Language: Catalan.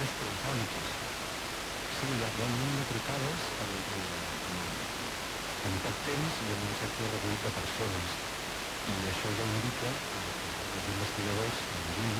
trucades telefòniques. Sí, hi ha un munt de trucades en poc temps i en un sector reduït de persones. I això ja indica que els investigadors imagino